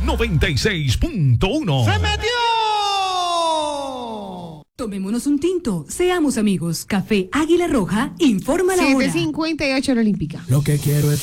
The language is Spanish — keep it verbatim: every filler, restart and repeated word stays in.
noventa y seis punto uno. ¡Se metió! Tomémonos un tinto, seamos amigos. Café Águila Roja informa la hora. siete cincuenta y ocho la Olímpica. Lo que quiero es